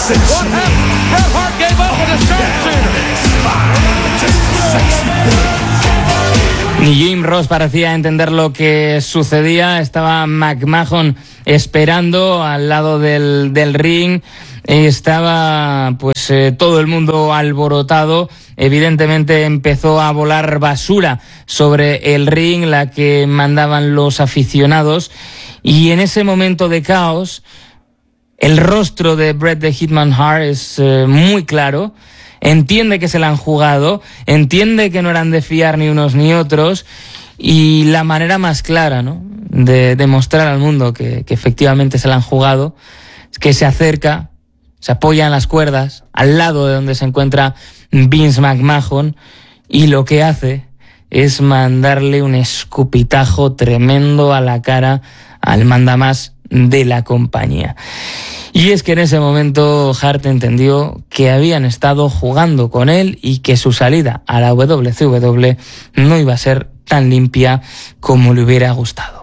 What happened? Bret Hart gave up with a sharpshooter. Ni Jim Ross parecía entender lo que sucedía. Estaba McMahon esperando al lado del ring. Estaba pues todo el mundo alborotado. Evidentemente empezó a volar basura sobre el ring, la que mandaban los aficionados. Y en ese momento de caos, el rostro de Bret the Hitman Hart es muy claro. Entiende que se la han jugado, entiende que no eran de fiar ni unos ni otros, y la manera más clara, ¿no?, de demostrar al mundo que efectivamente se la han jugado es que se acerca, se apoya en las cuerdas al lado de donde se encuentra Vince McMahon, y lo que hace es mandarle un escupitajo tremendo a la cara al mandamás de la compañía. Y es que en ese momento Hart entendió que habían estado jugando con él y que su salida a la WCW no iba a ser tan limpia como le hubiera gustado.